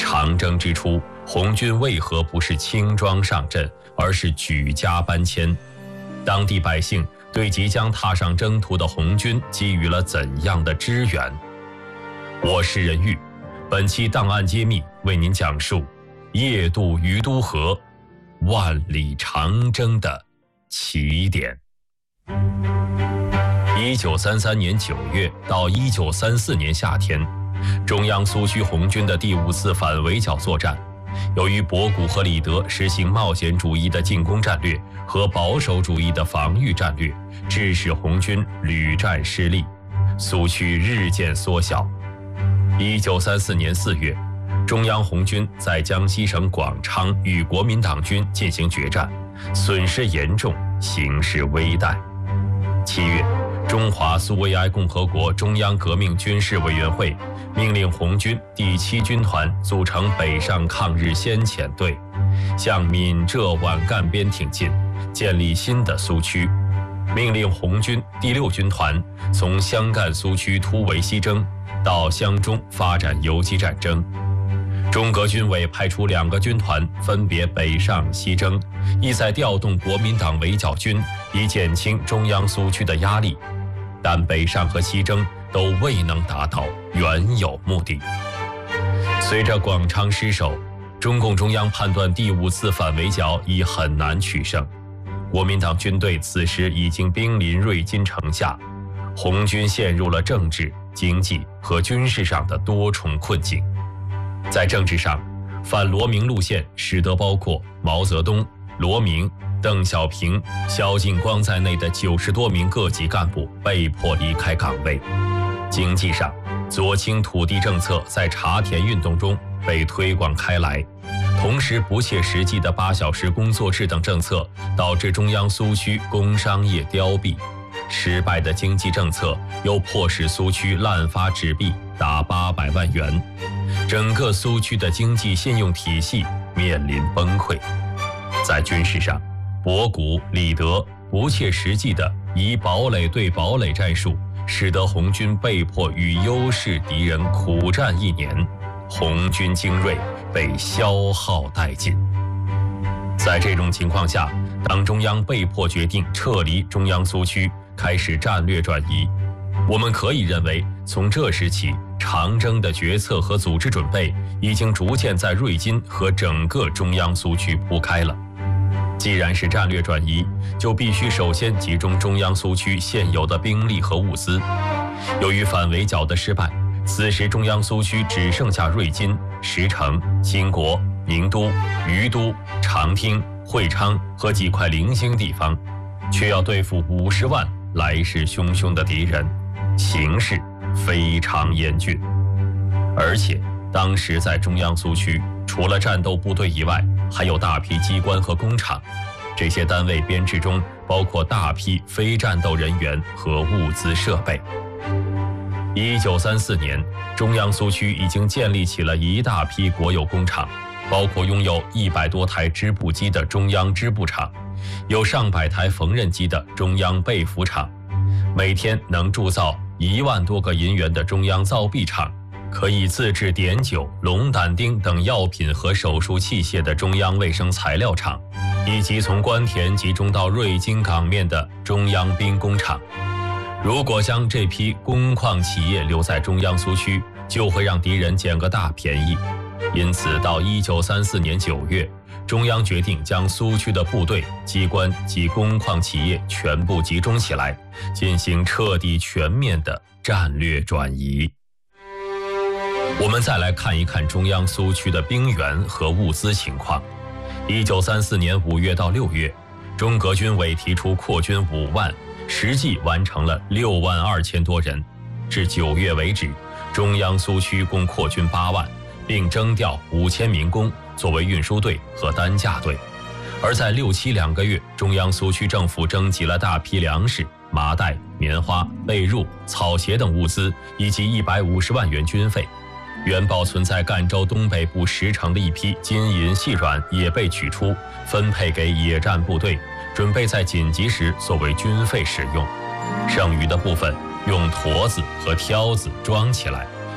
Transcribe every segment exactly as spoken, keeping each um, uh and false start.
长征之初，红军为何不是轻装上阵，而是举家搬迁？当地百姓对即将踏上征途的红军给予了怎样的支援？我是任玉，本期档案揭秘为您讲述夜渡于都河，万里长征的起点。一九三三年九月到一九三四年夏天，中央苏区红军的第五次反围剿作战，由于博古和李德实行冒险主义的进攻战略和保守主义的防御战略，致使红军屡战失利，苏区日渐缩小。一九三四年四月，中央红军在江西省广昌与国民党军进行决战，损失严重，形势危殆。七月，中华苏维埃共和国中央革命军事委员会命令红军第七军团组成北上抗日先遣队，向闽浙皖赣边挺进，建立新的苏区。命令红军第六军团从湘赣苏区突围西征，到湘中发展游击战争。中革军委派出两个军团分别北上西征，意在调动国民党围剿军，以减轻中央苏区的压力。但北上和西征都未能达到原有目的。随着广昌失守，中共中央判断第五次反围剿已很难取胜。国民党军队此时已经兵临瑞金城下，红军陷入了政治、经济和军事上的多重困境。在政治上，反罗明路线使得包括毛泽东、罗明、邓小平、萧劲光在内的九十多名各级干部被迫离开岗位。经济上，左倾土地政策在茶田运动中被推广开来，同时不切实际的八小时工作制等政策导致中央苏区工商业凋敝，失败的经济政策又迫使苏区滥发纸币达八百万元，整个苏区的经济信用体系面临崩溃。在军事上，博古、李德不切实际地以堡垒对堡垒战术，使得红军被迫与优势敌人苦战一年，红军精锐被消耗殆尽。在这种情况下，党中央被迫决定撤离中央苏区，开始战略转移。我们可以认为，从这时起，长征的决策和组织准备已经逐渐在瑞金和整个中央苏区铺开了。既然是战略转移，就必须首先集中中央苏区现有的兵力和物资。由于反围剿的失败，此时中央苏区只剩下瑞金、石城、兴国、宁都、于都、长汀、会昌和几块零星地方，却要对付五十万来势汹汹的敌人，形势非常严峻。而且当时在中央苏区，除了战斗部队以外，还有大批机关和工厂，这些单位编制中包括大批非战斗人员和物资设备。一九三四年，中央苏区已经建立起了一大批国有工厂，包括拥有一百多台织布机的中央织布厂，有上百台缝纫机的中央被服厂，每天能铸造一万多个银元的中央造币厂，可以自制碘酒、龙胆丁等药品和手术器械的中央卫生材料厂，以及从关田集中到瑞金港面的中央兵工厂。如果将这批工矿企业留在中央苏区，就会让敌人捡个大便宜。因此，到一九三四年九月，中央决定将苏区的部队、机关及工矿企业全部集中起来，进行彻底全面的战略转移。我们再来看一看中央苏区的兵员和物资情况。一九三四年五月到六月，中革军委提出扩军五万，实际完成了六万二千多人。至九月为止，中央苏区共扩军八万，并征调五千民工作为运输队和担架队。而在六七两个月，中央苏区政府征集了大批粮食、麻袋、棉花、被褥、草鞋等物资，以及一百五十万元军费。原保存在赣州东北部石城的一批金银细软也被取出，分配给野战部队，准备在紧急时作为军费使用。剩余的部分用驼子和挑子装起来，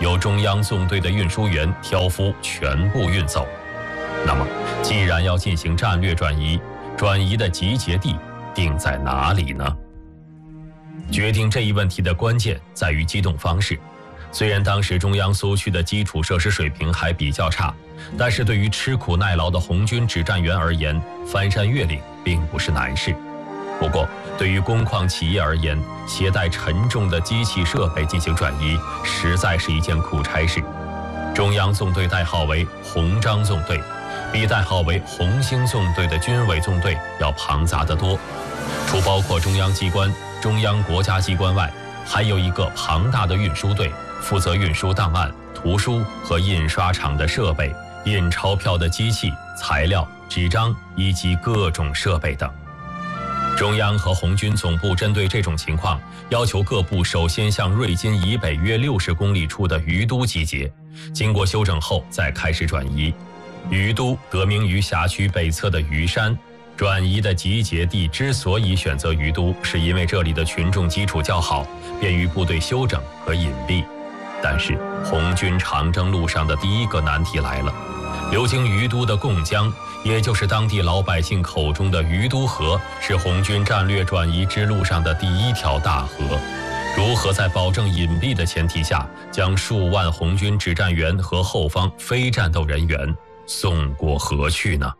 由中央纵队的运输员挑夫全部运走。那么，既然要进行战略转移，转移的集结地定在哪里呢？决定这一问题的关键在于机动方式。虽然当时中央苏区的基础设施水平还比较差，但是对于吃苦耐劳的红军指战员而言，翻山越岭并不是难事。不过，对于工矿企业而言，携带沉重的机器设备进行转移，实在是一件苦差事。中央纵队代号为红章纵队，比代号为红星纵队的军委纵队要庞杂得多。除包括中央机关、中央国家机关外，还有一个庞大的运输队，负责运输档案、图书和印刷厂的设备、印钞票的机器、材料、纸张以及各种设备等。中央和红军总部针对这种情况，要求各部首先向瑞金以北约六十公里处的于都集结，经过休整后再开始转移。于都得名于辖区北侧的于山，转移的集结地之所以选择于都，是因为这里的群众基础较好，便于部队休整和隐蔽。但是红军长征路上的第一个难题来了，流经于都的贡江，也就是当地老百姓口中的于都河，是红军战略转移之路上的第一条大河。如何在保证隐蔽的前提下，将数万红军指战员和后方非战斗人员送过河去呢？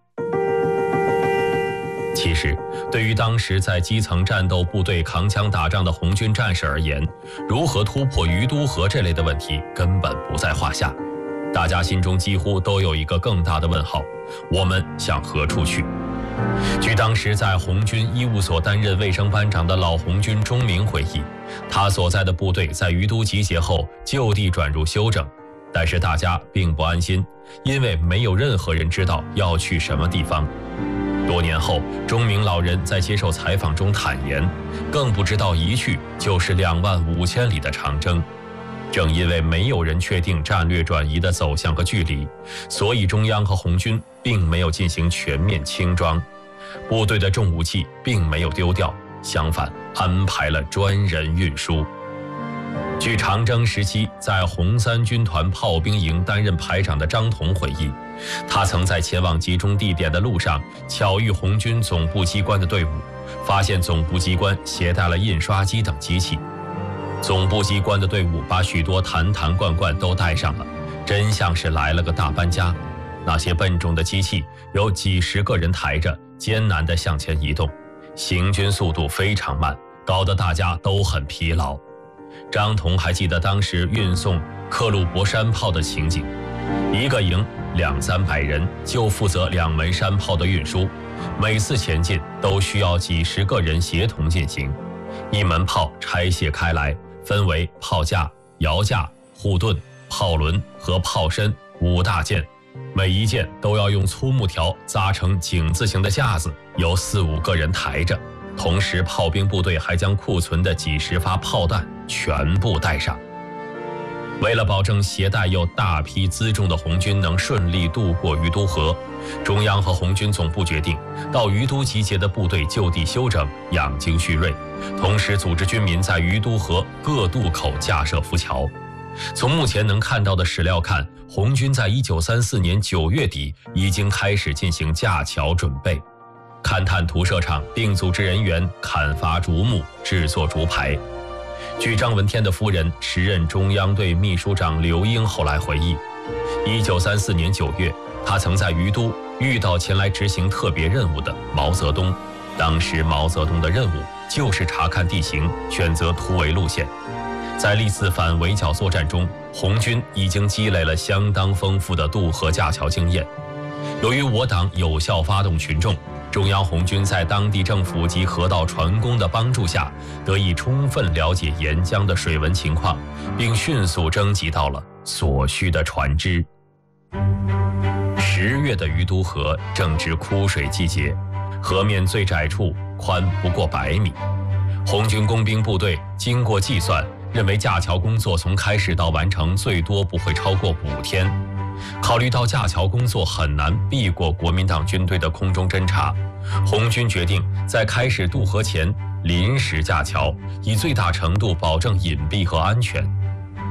其实，对于当时在基层战斗部队扛枪打仗的红军战士而言，如何突破于都河这类的问题根本不在话下。大家心中几乎都有一个更大的问号：我们向何处去？据当时在红军医务所担任卫生班长的老红军钟鸣回忆，他所在的部队在于都集结后就地转入休整，但是大家并不安心，因为没有任何人知道要去什么地方。多年后，钟鸣老人在接受采访中坦言，更不知道一去就是两万五千里的长征。正因为没有人确定战略转移的走向和距离，所以中央和红军并没有进行全面轻装，部队的重武器并没有丢掉，相反安排了专人运输。据长征时期在红三军团炮兵营担任排长的张彤回忆，他曾在前往集中地点的路上巧遇红军总部机关的队伍，发现总部机关携带了印刷机等机器。总部机关的队伍把许多坛坛罐罐都带上了，真像是来了个大搬家。那些笨重的机器有几十个人抬着，艰难地向前移动，行军速度非常慢，搞得大家都很疲劳。张彤还记得当时运送克虏伯山炮的情景，一个营两三百人就负责两门山炮的运输，每次前进都需要几十个人协同进行。一门炮拆卸开来，分为炮架、摇架、护盾、炮轮和炮身五大件，每一件都要用粗木条扎成井字形的架子，由四五个人抬着。同时，炮兵部队还将库存的几十发炮弹全部带上。为了保证携带有大批辎重的红军能顺利渡过于都河，中央和红军总部决定到于都集结的部队就地休整，养精蓄锐，同时组织军民在于都河各渡口架设浮桥。从目前能看到的史料看，红军在一九三四年九月底已经开始进行架桥准备。勘探图设场，并组织人员砍伐竹木，制作竹排。据张闻天的夫人、时任中央队秘书长刘英后来回忆，一九三四年九月，他曾在于都遇到前来执行特别任务的毛泽东。当时毛泽东的任务就是查看地形，选择突围路线。在历次反围剿作战中，红军已经积累了相当丰富的渡河架桥经验。由于我党有效发动群众，中央红军在当地政府及河道船工的帮助下，得以充分了解沿江的水文情况，并迅速征集到了所需的船只。十月的于都河正值枯水季节，河面最窄处宽不过百米。红军工兵部队经过计算，认为架桥工作从开始到完成最多不会超过五天。考虑到架桥工作很难避过国民党军队的空中侦察，红军决定在开始渡河前临时架桥，以最大程度保证隐蔽和安全。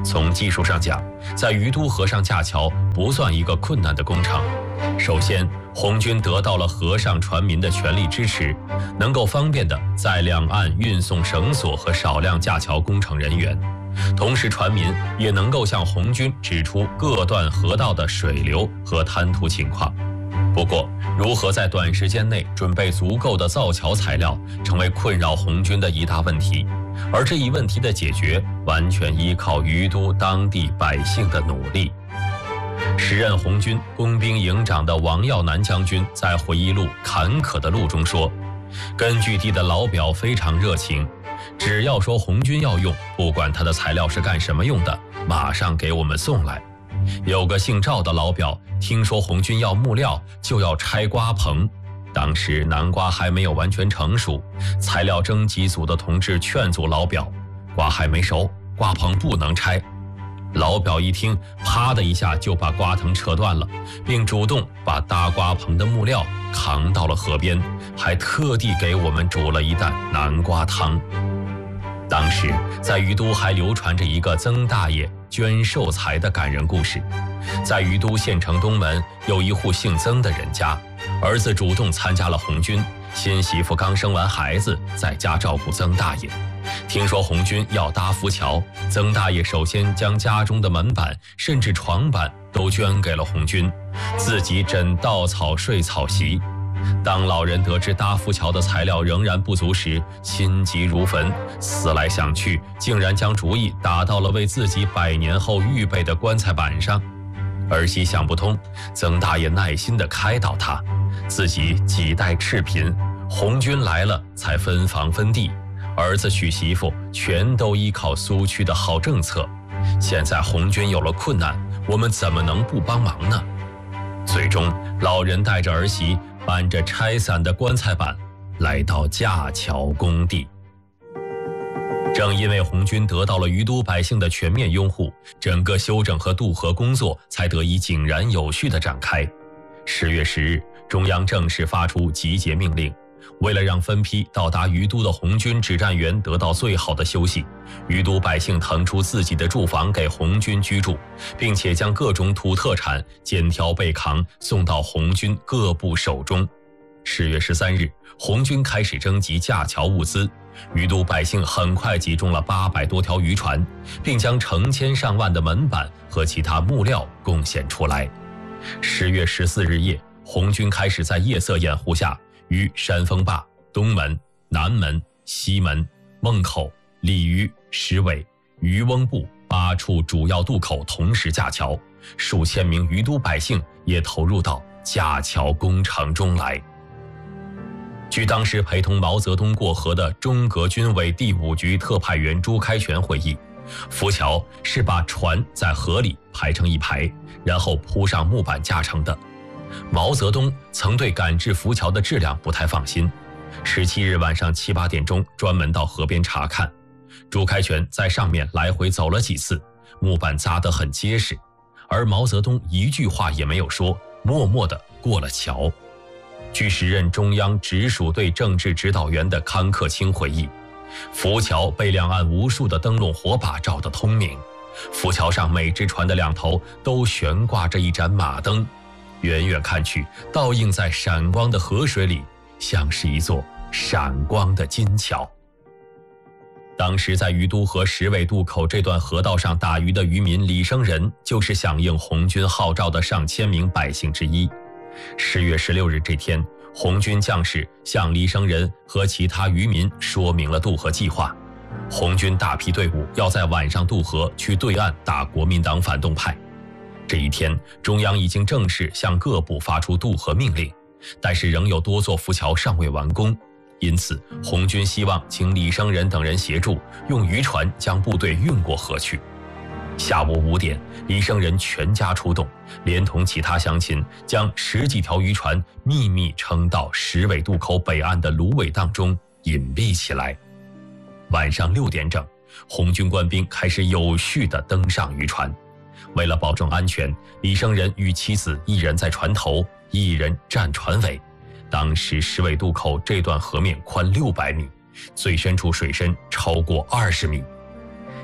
从技术上讲，在于都河上架桥不算一个困难的工程。首先，红军得到了河上船民的全力支持，能够方便地在两岸运送绳索和少量架桥工程人员。同时，船民也能够向红军指出各段河道的水流和滩涂情况。不过，如何在短时间内准备足够的造桥材料，成为困扰红军的一大问题。而这一问题的解决，完全依靠于都当地百姓的努力。时任红军工兵营长的王耀南将军在回忆录《坎坷的路》中说，根据地的老表非常热情，只要说红军要用，不管他的材料是干什么用的，马上给我们送来。有个姓赵的老表，听说红军要木料，就要拆瓜棚。当时南瓜还没有完全成熟，材料征集组的同志劝阻老表，瓜还没熟，瓜棚不能拆。老表一听，啪的一下就把瓜藤扯断了，并主动把搭瓜棚的木料扛到了河边，还特地给我们煮了一担南瓜汤。当时在于都还流传着一个曾大爷捐寿材的感人故事。在于都县城东门有一户姓曾的人家，儿子主动参加了红军，新媳妇刚生完孩子，在家照顾曾大爷。听说红军要搭浮桥，曾大爷首先将家中的门板甚至床板都捐给了红军，自己枕稻草睡草席。当老人得知搭浮桥的材料仍然不足时，心急如焚，思来想去，竟然将主意打到了为自己百年后预备的棺材板上。儿媳想不通，曾大爷耐心地开导他，自己几代赤贫，红军来了才分房分地，儿子娶媳妇全都依靠苏区的好政策，现在红军有了困难，我们怎么能不帮忙呢？最终，老人带着儿媳搬着拆散的棺材板来到架桥工地。正因为红军得到了于都百姓的全面拥护，整个修整和渡河工作才得以井然有序地展开。十月十日，中央正式发出集结命令，为了让分批到达于都的红军指战员得到最好的休息，于都百姓腾出自己的住房给红军居住，并且将各种土特产肩挑背扛送到红军各部手中。十月十三日，红军开始征集架桥物资，于都百姓很快集中了八百多条渔船，并将成千上万的门板和其他木料贡献出来。十月十四日夜，红军开始在夜色掩护下，于山峰坝、东门、南门、西门、孟口、鲤鱼、石尾、渔翁埠八处主要渡口同时架桥，数千名于都百姓也投入到架桥工程中来。据当时陪同毛泽东过河的中革军委第五局特派员朱开全回忆，浮桥是把船在河里排成一排，然后铺上木板架成的。毛泽东曾对赶制浮桥的质量不太放心，十七日晚上七八点钟专门到河边查看。朱开全在上面来回走了几次，木板扎得很结实，而毛泽东一句话也没有说，默默地过了桥。据时任中央直属队政治指导员的康克清回忆，浮桥被两岸无数的灯笼火把照得通明，浮桥上每只船的两头都悬挂着一盏马灯，远远看去，倒映在闪光的河水里，像是一座闪光的金桥。当时在于都河石尾渡口这段河道上打鱼的渔民李生仁，就是响应红军号召的上千名百姓之一。十月十六日这天，红军将士向李生仁和其他渔民说明了渡河计划。红军大批队伍要在晚上渡河去对岸打国民党反动派。这一天，中央已经正式向各部发出渡河命令，但是仍有多座浮桥尚未完工，因此红军希望请李生仁等人协助，用渔船将部队运过河去。下午五点，李生仁全家出动，连同其他乡亲，将十几条渔船秘密撑到石尾渡口北岸的芦苇荡中隐蔽起来。晚上六点整，红军官兵开始有序地登上渔船。为了保证安全，李生仁与妻子一人在船头，一人站船尾。当时石尾渡口这段河面宽六百米，最深处水深超过二十米。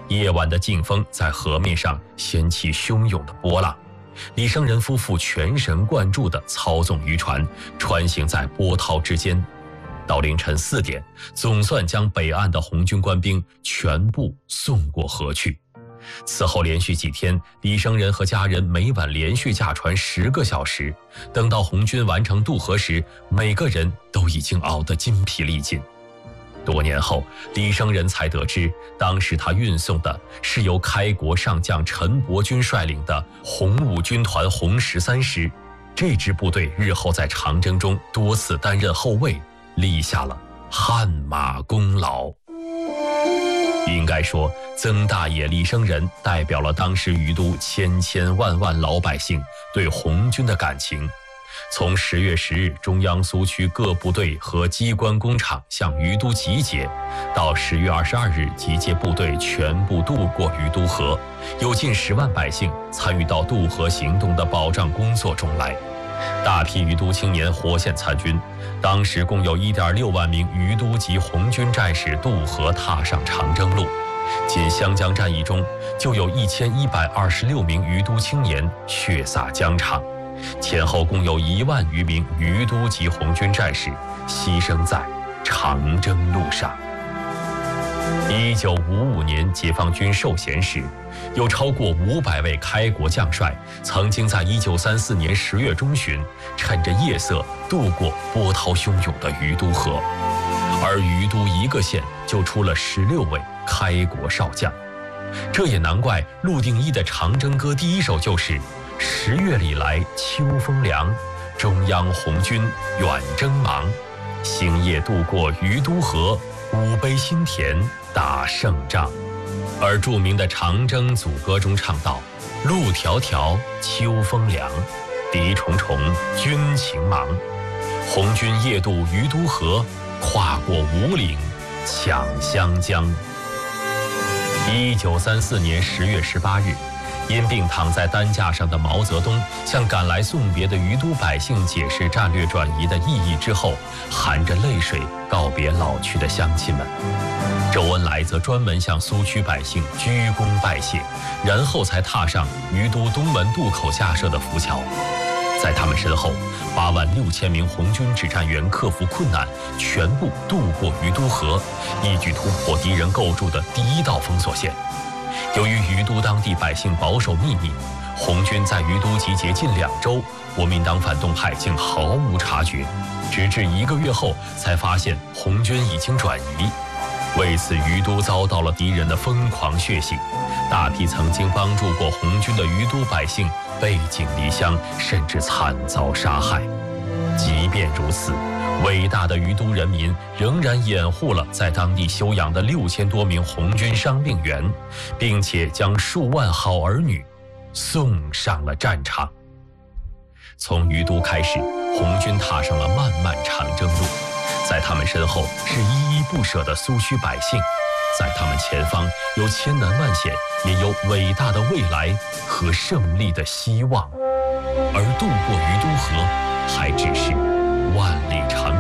夜晚的劲风在河面上掀起汹涌的波浪，李生仁夫妇全神贯注地操纵渔船，穿行在波涛之间。到凌晨四点，总算将北岸的红军官兵全部送过河去。此后连续几天，李生仁和家人每晚连续驾船十个小时，等到红军完成渡河时，每个人都已经熬得筋疲力尽。多年后，李生仁才得知，当时他运送的是由开国上将陈伯钧率领的红五军团红十三师。这支部队日后在长征中多次担任后卫，立下了汗马功劳。应该说，曾大爷李生仁代表了当时于都千千万万老百姓对红军的感情。从十月十日中央苏区各部队和机关工厂向于都集结，到十月二十二日集结部队全部渡过于都河，有近十万百姓参与到渡河行动的保障工作中来。大批于都青年活现参军，当时共有 一点六万名于都籍红军战士渡河踏上长征路。仅湘江战役中，就有一千一百二十六名于都青年血洒疆场。前后共有一万余名于都籍红军战士牺牲在长征路上。一九五五年解放军授衔时，有超过五百位开国将帅曾经在一九三四年十月中旬趁着夜色渡过波涛汹涌的于都河，而于都一个县就出了十六位开国少将。这也难怪陆定一的长征歌第一首就是十月里来秋风凉，中央红军远征忙，星夜渡过于都河，五杯新田打胜仗。而著名的长征组歌中唱道：路迢迢秋风凉，敌重重军情忙，红军夜渡于都河，跨过五岭抢湘江。一九三四年十月十八日，因病躺在担架上的毛泽东向赶来送别的于都百姓解释战略转移的意义之后，含着泪水告别老去的乡亲们。周恩来则专门向苏区百姓鞠躬拜谢，然后才踏上于都东门渡口架设的浮桥。在他们身后，八万六千名红军指战员克服困难，全部渡过于都河，一举突破敌人构筑的第一道封锁线。由于于都当地百姓保守秘密，红军在于都集结近两周，国民党反动派竟毫无察觉，直至一个月后才发现红军已经转移。为此，于都遭到了敌人的疯狂血洗，大批曾经帮助过红军的于都百姓背井离乡，甚至惨遭杀害。即便如此，伟大的于都人民仍然掩护了在当地休养的六千多名红军伤病员，并且将数万好儿女送上了战场。从于都开始，红军踏上了漫漫长征路，在他们身后是依依不舍的苏区百姓，在他们前方有千难万险，也有伟大的未来和胜利的希望。而渡过于都河，还只是万里长